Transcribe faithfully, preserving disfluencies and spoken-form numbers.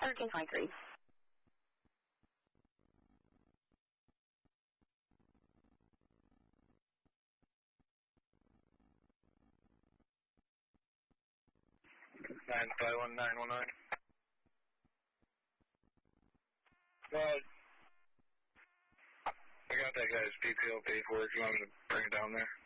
thirteen twenty-three. nine five one nine one nine. Well, I got that guy's P P O paperwork. You want me to bring it down there?